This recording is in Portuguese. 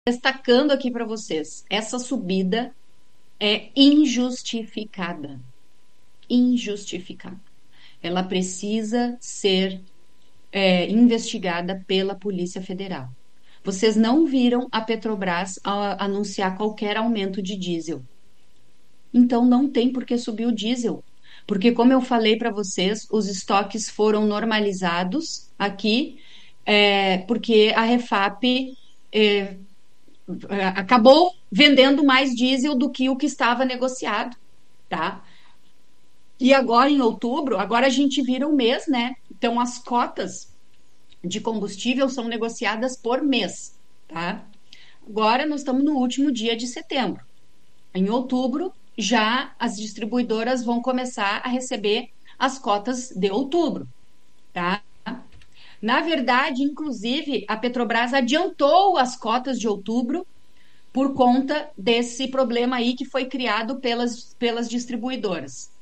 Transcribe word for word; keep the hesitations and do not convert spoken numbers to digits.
destacando aqui para vocês, essa subida é injustificada. Injustificada. Ela precisa ser é, investigada pela Polícia Federal. Vocês não viram a Petrobras a, anunciar qualquer aumento de diesel. Então não tem por que subir o diesel. Porque, como eu falei para vocês, os estoques foram normalizados aqui, é, porque a Refap é, acabou vendendo mais diesel do que o que estava negociado, tá? E agora em outubro, agora a gente vira um mês, né? Então as cotas de combustível são negociadas por mês, tá? Agora nós estamos no último dia de setembro. Em outubro, já as distribuidoras vão começar a receber as cotas de outubro, tá? Na verdade, inclusive, a Petrobras adiantou as cotas de outubro por conta desse problema aí que foi criado pelas, pelas distribuidoras.